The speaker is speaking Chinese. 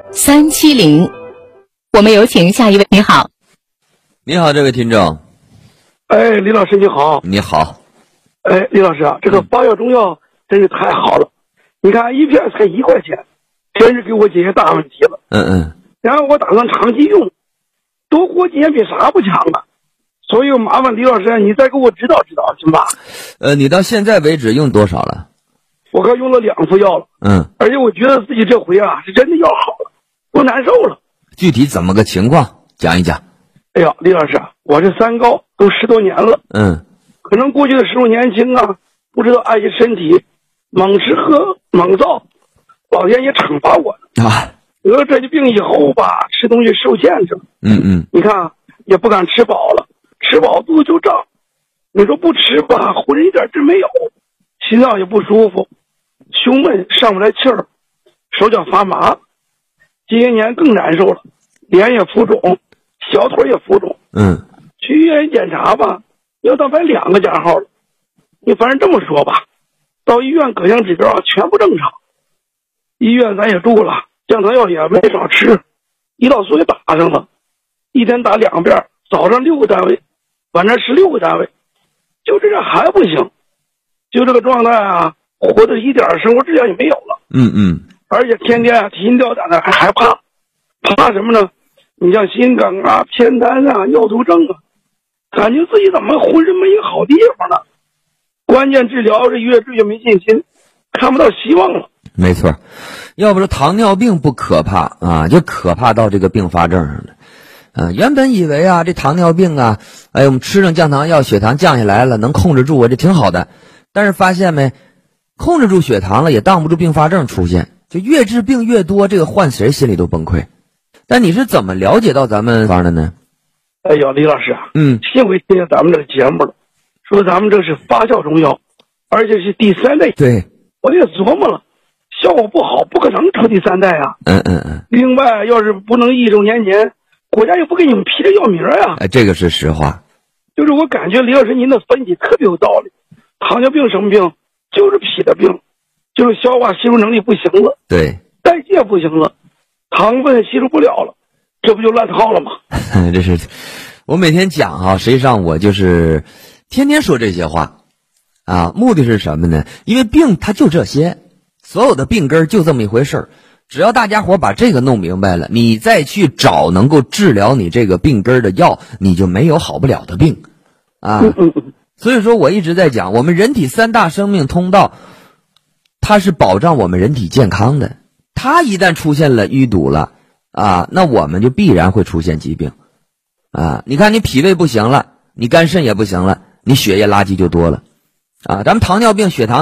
370，我们有请下一位。你好， 你好，这位听众。 哎，李老师你好。 你好。 哎，李老师啊，这个发药中药真是太好了，你看一片才1块钱，真是给我解决大问题了。然后我打算长期用，多活几年比啥不强啊。所以我麻烦李老师，你再给我指导指导，行吧？ 你到现在为止用多少了？ 我刚用了2副药了。而且我觉得自己这回啊是真的要好了，不难受了。 具体怎么个情况？讲一讲。 哎呀，李老师啊，我这三高都10多年了。可能过去的时候年轻啊，不知道爱惜身体，猛吃喝猛造，老天爷惩罚我啊。 得了这疾病以后吧，吃东西受限制。你看啊，也不敢吃饱了，吃饱肚子就胀。你说不吃吧，浑身一点劲没有，心脏也不舒服，胸闷上不来气儿，手脚发麻。这些年更难受了，脸也浮肿，小腿也浮肿。去医院检查吧，要到排2个加号了。你反正这么说吧，到医院各项指标全部正常。医院咱也住了，降糖药也没少吃，胰岛素也打上了，一天打2遍，早上6个单位，晚上16个单位，就这还不行，就这个状态啊，活的一点生活质量也没有了。而且天天提心吊胆的，还害怕，怕什么呢？你像心梗啊、偏瘫啊、尿毒症啊，感觉自己怎么浑身没一个好地方了。关键治疗是越治越没信心，看不到希望了。 没错，要不是糖尿病不可怕啊，就可怕到这个并发症上了。原本以为啊，这糖尿病啊，我们吃上降糖药，血糖降下来了，能控制住，这挺好的。但是发现没，控制住血糖了，也挡不住并发症出现，就越治病越多，这个换谁心里都崩溃。但你是怎么了解到咱们方的呢？ 哎呀，李老师啊，幸亏听见咱们这个节目了，说咱们这是发酵中药，而且是第3代。 对， 我也琢磨了，效果不好，不可能出第3代啊。另外，要是不能益寿延年，国家也不给你们批这药名啊。 这个是实话。 就是我感觉李老师您的分析特别有道理。糖尿病什么病？就是脾的病，就是消化吸收能力不行了， 对， 代谢不行了，糖分吸收不了了，这不就乱套了吗？ 这是我每天讲啊，实际上我就是天天说这些话啊，目的是什么呢？因为病它就这些，所有的病根就这么一回事儿。只要大家伙把这个弄明白了，你再去找能够治疗你这个病根的药，你就没有好不了的病啊。所以说我一直在讲，我们人体3大生命通道，它是保障我们人体健康的。它一旦出现了淤堵了啊，那我们就必然会出现疾病啊。你看你脾胃不行了，你肝肾也不行了，你血液垃圾就多了啊。咱们糖尿病血糖